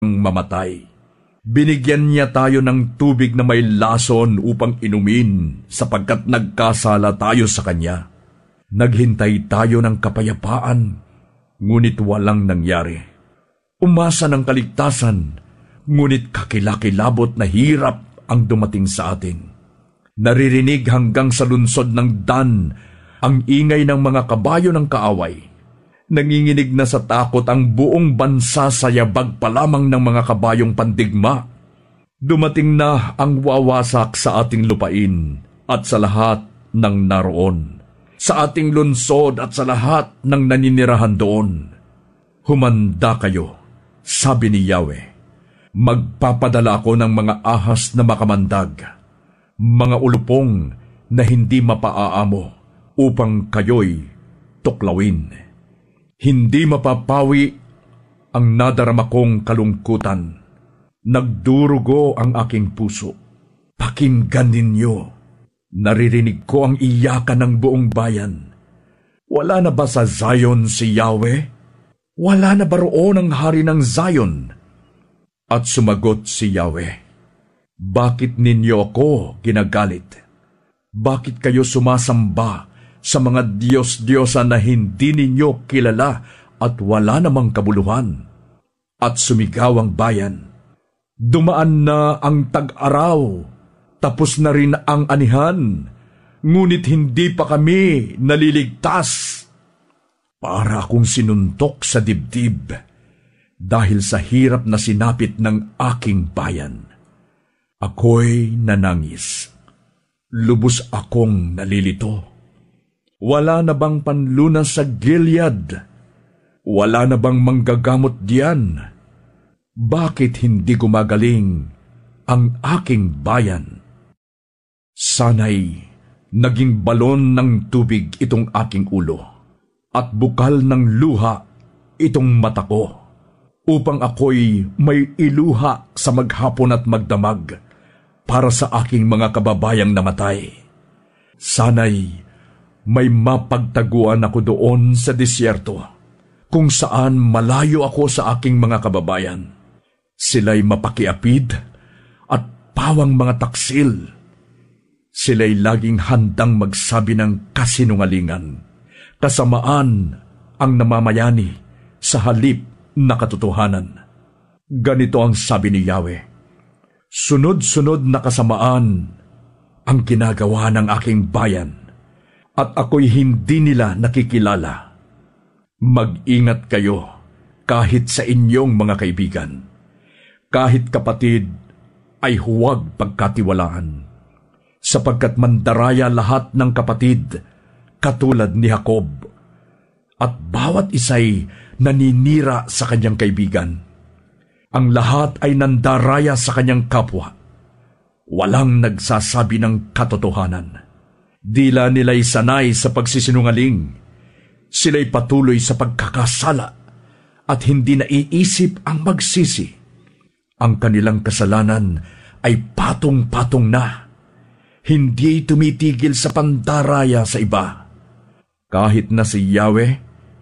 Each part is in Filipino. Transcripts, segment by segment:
mamatay. Binigyan niya tayo ng tubig na may lason upang inumin sapagkat nagkasala tayo sa Kanya. Naghintay tayo ng kapayapaan, ngunit walang nangyari. Umasa ng kaligtasan, ngunit kakilakilabot na hirap ang dumating sa atin. Naririnig hanggang sa lunsod ng Dan ang ingay ng mga kabayo ng kaaway. Nanginginig na sa takot ang buong bansa sa yabag pa lamang ng mga kabayong pandigma. Dumating na ang wawasak sa ating lupain at sa lahat ng naroon, sa ating lunsod at sa lahat ng naninirahan doon. Humanda kayo, sabi ni Yahweh. Magpapadala ako ng mga ahas na makamandag, mga ulupong na hindi mapaaamo upang kayo'y tuklawin. Hindi mapapawi ang nadarama kong kalungkutan. Nagdurugo ang aking puso. Pakinggan ninyo. Naririnig ko ang iyakan ng buong bayan. Wala na ba sa Zion si Yahweh? Wala na ba roon ang hari ng Zion? At sumagot si Yahweh, bakit ninyo ako ginagalit? Bakit kayo sumasamba sa mga Diyos-Diyosan na hindi ninyo kilala at wala namang kabuluhan? At sumigaw ang bayan, dumaan na ang tag-araw, tapos na rin ang anihan, ngunit hindi pa kami naliligtas. Para akong sinuntok sa dibdib dahil sa hirap na sinapit ng aking bayan. Ako'y nanangis. Lubos akong nalilito. Wala na bang panlunas sa Gilead? Wala na bang manggagamot diyan? Bakit hindi gumagaling ang aking bayan? Sana'y naging balon ng tubig itong aking ulo at bukal ng luha itong mata ko, upang ako'y may iluha sa maghapon at magdamag para sa aking mga kababayang namatay. Sana'y may mapagtaguan ako doon sa disyerto, kung saan malayo ako sa aking mga kababayan. Sila'y mapakiapid at pawang mga taksil. Sila'y laging handang magsabi ng kasinungalingan. Kasamaan ang namamayani sa halip na katotohanan. Ganito ang sabi ni Yahweh, sunod-sunod na kasamaan ang ginagawa ng aking bayan, at ako'y hindi nila nakikilala. Mag-ingat kayo kahit sa inyong mga kaibigan. Kahit kapatid ay huwag pagkatiwalaan, sapagkat mandaraya lahat ng kapatid katulad ni Jacob, at bawat isa'y naninira sa kanyang kaibigan. Ang lahat ay nandaraya sa kanyang kapwa. Walang nagsasabi ng katotohanan. Dila nila'y sanay sa pagsisinungaling. Sila'y patuloy sa pagkakasala at hindi naiisip ang magsisi. Ang kanilang kasalanan ay patong-patong na. Hindi tumitigil sa pandaraya sa iba. Kahit na si Yahweh,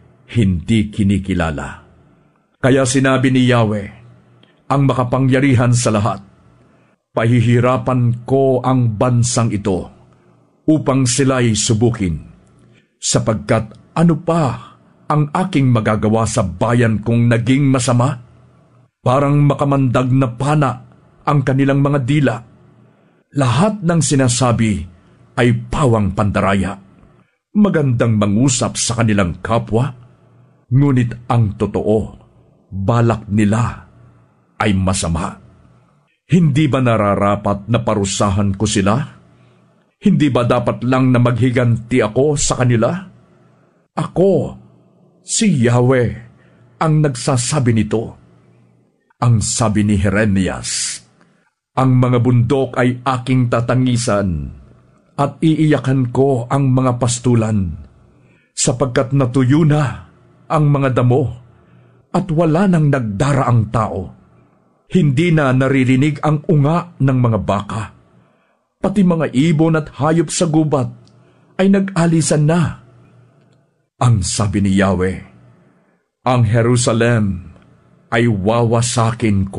hindi kinikilala. Kaya sinabi ni Yahweh, ang makapangyarihan sa lahat, pahihirapan ko ang bansang ito upang sila'y subukin, sapagkat ano pa ang aking magagawa sa bayan kung naging masama? Parang makamandag na pana ang kanilang mga dila. Lahat ng sinasabi ay pawang pandaraya. Magandang mangusap sa kanilang kapwa, ngunit ang totoo, balak nila ay masama. Hindi ba nararapat na parusahan ko sila? Hindi ba dapat lang na maghiganti ako sa kanila? Ako, si Yahweh, ang nagsasabi nito. Ang sabi ni Jeremias, ang mga bundok ay aking tatangisan at iiyakan ko ang mga pastulan, sapagkat natuyo na ang mga damo at wala nang nagdaraang tao. Hindi na naririnig ang unga ng mga baka. Pati mga ibon at hayop sa gubat ay nag-alisan na. Ang sabi ni Yahweh, ang Jerusalem ay wawasakin ko.